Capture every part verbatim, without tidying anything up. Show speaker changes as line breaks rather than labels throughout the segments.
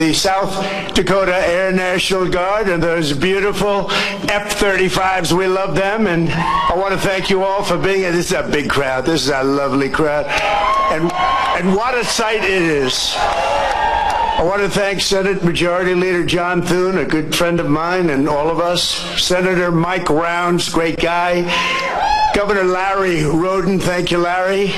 the South Dakota Air National Guard and those beautiful F thirty-fives. We love them, and I want to thank you all for being here. This is a big crowd. This is a lovely crowd, and and what a sight it is. I want to thank Senate Majority Leader John Thune, a good friend of mine, and all of us. Senator Mike Rounds, great guy. Governor Larry Roden, thank you, Larry.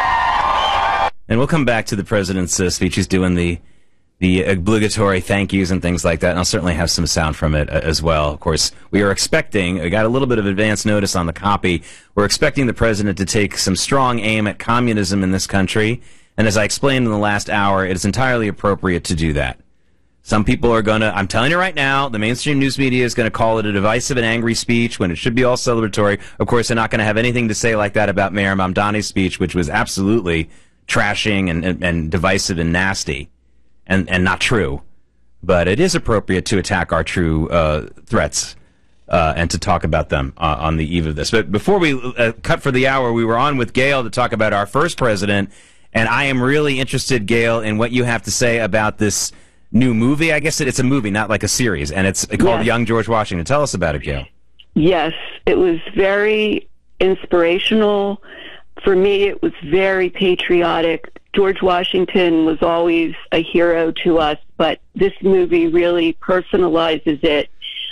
And we'll come back to the president's uh, speech. He's doing the the obligatory thank yous and things like that, and I'll certainly have some sound from it uh, as well. Of course, we are expecting, we got a little bit of advance notice on the copy, we're expecting the president to take some strong aim at communism in this country, and as I explained in the last hour, it is entirely appropriate to do that. Some people are going to, I'm telling you right now, the mainstream news media is going to call it a divisive and angry speech when it should be all celebratory. Of course, they're not going to have anything to say like that about Mayor Mamdani's speech, which was absolutely trashing and, and, and divisive and nasty. And, and not true, but it is appropriate to attack our true uh, threats uh, and to talk about them uh, on the eve of this. But before we uh, cut for the hour, we were on with Gail to talk about our first president, and I am really interested, Gail, in what you have to say about this new movie. I guess it's a movie, not like a series, and it's called yes. Young George Washington. Tell us about it, Gail.
Yes, it was very inspirational. For me, it was very patriotic. George Washington was always a hero to us, but this movie really personalizes it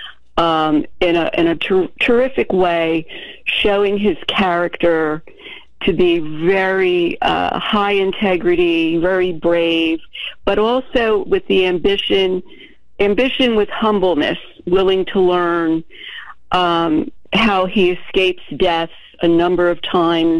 um, in a, in a ter- terrific way, showing his character to be very uh, high integrity, very brave, but also with the ambition, ambition with humbleness, willing to learn um, how he escapes death a number of times.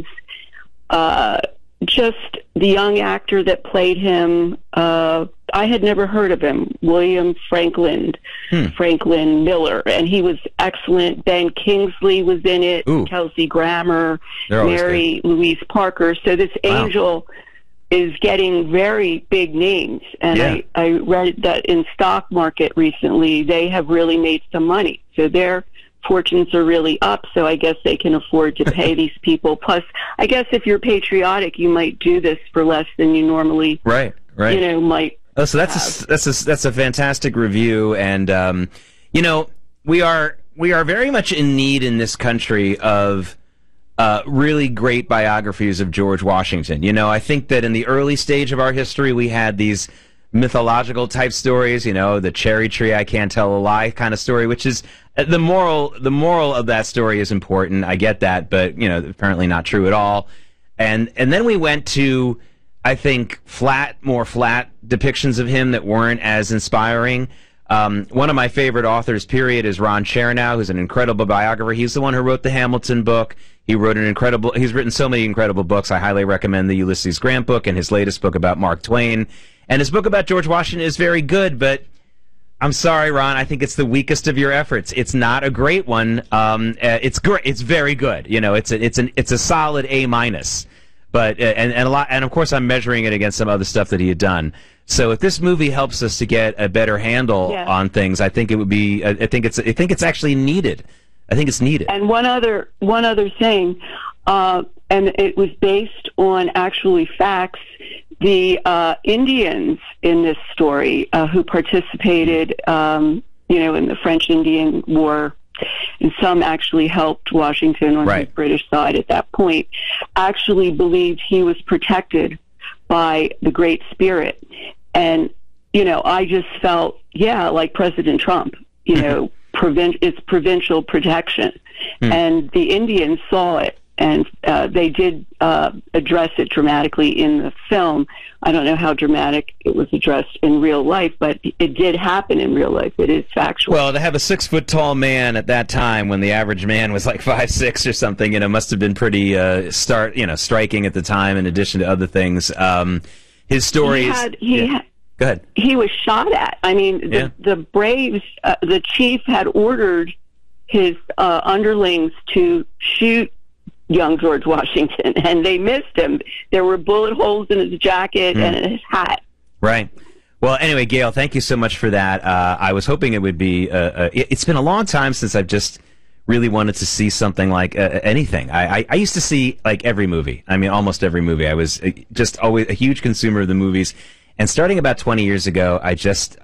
Uh, just the young actor that played him, uh, I had never heard of him, William Franklin, hmm. Franklin Miller, and he was excellent. Ben Kingsley was in it,
Ooh.
Kelsey Grammer, Mary Louise Parker. So this
wow.
angel is getting very big names, and
yeah.
I, I read that in stock market recently, they have really made some money. So they're fortunes are really up, so I guess they can afford to pay these people. Plus, I guess if you're patriotic, you might do this for less than you normally,
right? Right.
You know, might.
Oh, so that's a, that's a, that's a fantastic review, and um, you know, we are we are very much in need in this country of uh, really great biographies of George Washington. You know, I think that in the early stage of our history, we had these mythological type stories, you know, the cherry tree I can't tell a lie kind of story, which is the moral the moral of that story is important. I get that, but you know, apparently not true at all. And and then we went to, I think, flat more flat depictions of him that weren't as inspiring. Um, one of my favorite authors, period, is Ron Chernow, who's an incredible biographer. He's the one who wrote the Hamilton book. He wrote an incredible he's written so many incredible books. I highly recommend the Ulysses Grant book and his latest book about Mark Twain. And his book about George Washington is very good, but I'm sorry, Ron, I think it's the weakest of your efforts. It's not a great one. Um, uh, it's great. It's very good. You know, it's a, it's an it's a solid A minus. But uh, and and a lot, and of course, I'm measuring it against some other stuff that he had done. So if this movie helps us to get a better handle
yeah. on
things, I think it would be. I, I think it's. I think it's actually needed. I think it's needed.
And one other one other thing, uh, and it was based on actually facts. The uh, Indians in this story uh, who participated, um, you know, in the French-Indian War, and some actually helped Washington on
right.
the British side at that point, actually believed he was protected by the Great Spirit. And, you know, I just felt, yeah, like President Trump, you know, provin- it's provincial protection. Hmm. And the Indians saw it. And uh, they did uh, address it dramatically in the film. I don't know how dramatic it was addressed in real life, but it did happen in real life. It is factual.
Well, to have a six-foot-tall man at that time, when the average man was like five six or something, you know, must have been pretty uh, start, you know, striking at the time. In addition to other things, um, his stories.
He had, he
yeah.
had,
Go ahead.
He was shot at. I mean, the,
yeah.
the Braves, uh, the chief had ordered his uh, underlings to shoot young George Washington, and they missed him. There were bullet holes in his jacket mm. and in his hat.
Right. Well, anyway, Gail, thank you so much for that. Uh, I was hoping it would be... Uh, uh, it, it's been a long time since I've just really wanted to see something like uh, anything. I, I, I used to see, like, every movie. I mean, almost every movie. I was just always a huge consumer of the movies. And starting about twenty years ago, I just